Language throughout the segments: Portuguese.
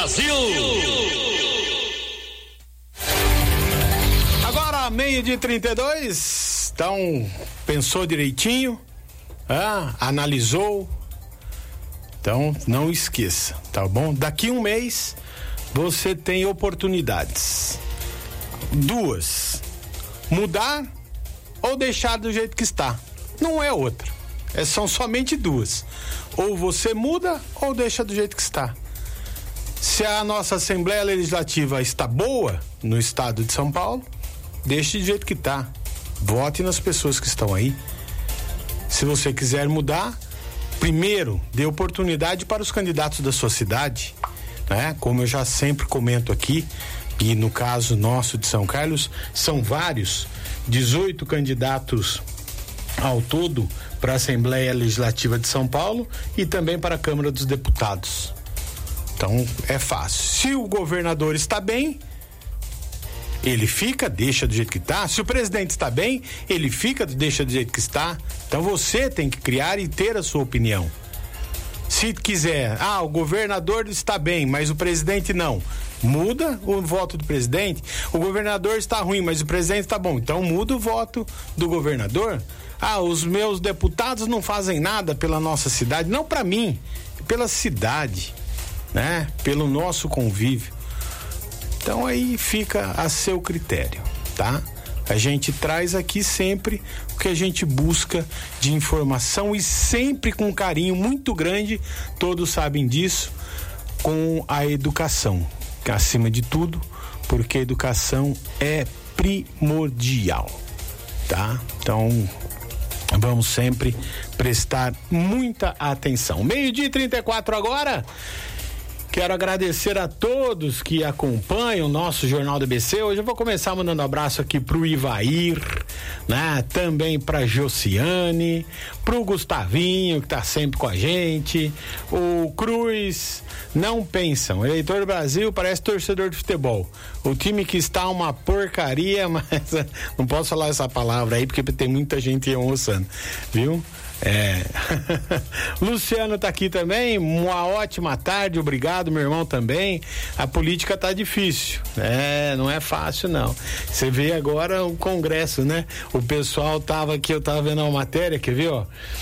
Brasil. Agora, 12:32. Então, pensou direitinho, analisou. Então, não esqueça, tá bom? Daqui um mês, você tem oportunidades. 2. Mudar ou deixar do jeito que está. Não é outra. São somente 2. Ou você muda ou deixa do jeito que está. Se a nossa Assembleia Legislativa está boa no estado de São Paulo, deixe do jeito que está. Vote nas pessoas que estão aí. Se você quiser mudar, primeiro, dê oportunidade para os candidatos da sua cidade, né? Como eu já sempre comento aqui, e no caso nosso de São Carlos, são vários, 18 candidatos ao todo para a Assembleia Legislativa de São Paulo e também para a Câmara dos Deputados. Então, é fácil. Se o governador está bem, ele fica, deixa do jeito que está. Se o presidente está bem, ele fica, deixa do jeito que está. Então, você tem que criar e ter a sua opinião. Se quiser, o governador está bem, mas o presidente não, muda o voto do presidente. O governador está ruim, mas o presidente está bom, então muda o voto do governador. Os meus deputados não fazem nada pela nossa cidade, não para mim, pela cidade, né? Pelo nosso convívio. Então aí fica a seu critério, tá? A gente traz aqui sempre o que a gente busca de informação e sempre com carinho muito grande, todos sabem disso, com a educação, que acima de tudo, porque a educação é primordial, tá? Então, vamos sempre prestar muita atenção. 12:34 agora. Quero agradecer a todos que acompanham o nosso Jornal do ABC. Hoje eu vou começar mandando um abraço aqui pro Ivair, né? Também pra Josiane, pro Gustavinho, que tá sempre com a gente, o Cruz. Não pensam, eleitor do Brasil parece torcedor de futebol. O time que está uma porcaria, mas não posso falar essa palavra aí porque tem muita gente almoçando, viu? Luciano tá aqui também, uma ótima tarde, obrigado, meu irmão também. A política tá difícil, não é fácil não. Você vê agora o Congresso, né? O pessoal tava aqui, eu tava vendo uma matéria, quer ver, ó?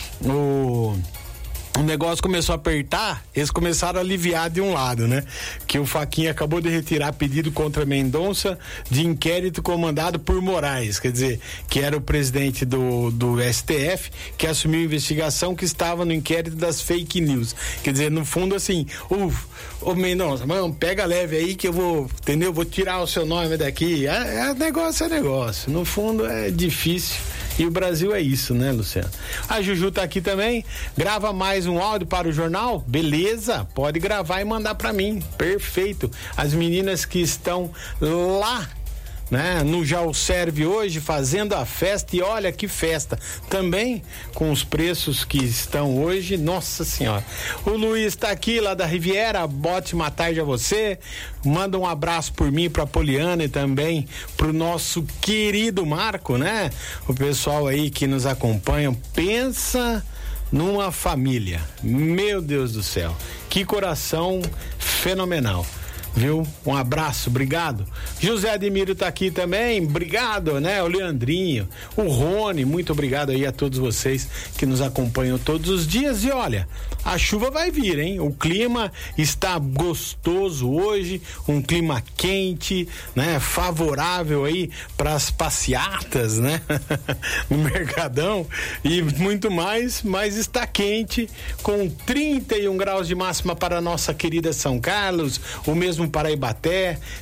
O negócio começou a apertar, eles começaram a aliviar de um lado, né? Que o Fachin acabou de retirar pedido contra Mendonça de inquérito comandado por Moraes, quer dizer, que era o presidente do STF, que assumiu a investigação que estava no inquérito das fake news. Quer dizer, no fundo assim, ô Mendonça, mano, pega leve aí que eu vou, entendeu? Vou tirar o seu nome daqui. Negócio é negócio. No fundo é difícil. E o Brasil é isso, né, Luciano? A Juju tá aqui também. Grava mais um áudio para o jornal? Beleza, pode gravar e mandar para mim. Perfeito. As meninas que estão lá, né, no Já o Serve hoje, fazendo a festa, e olha que festa, também com os preços que estão hoje, nossa senhora. O Luiz tá aqui lá da Riviera, ótima tarde a você, manda um abraço por mim, pra Poliana e também pro nosso querido Marco, né? O pessoal aí que nos acompanha, pensa numa família, meu Deus do céu, que coração fenomenal. Viu? Um abraço, obrigado. José Admiro tá aqui também, obrigado, né? O Leandrinho, o Rony, muito obrigado aí a todos vocês que nos acompanham todos os dias. E olha, a chuva vai vir, hein? O clima está gostoso hoje, um clima quente, né? Favorável aí para as passeatas, né? No Mercadão e muito mais, mas está quente, com 31 graus de máxima para a nossa querida São Carlos, o mesmo para Ibaté,